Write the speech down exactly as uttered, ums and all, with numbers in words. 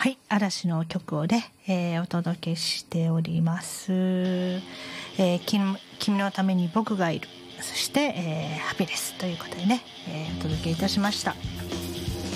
はい、嵐の曲をね、えーお届けしております。えー君君のために僕がいる、そして、えーハピネスということでね、えーお届けいたしました。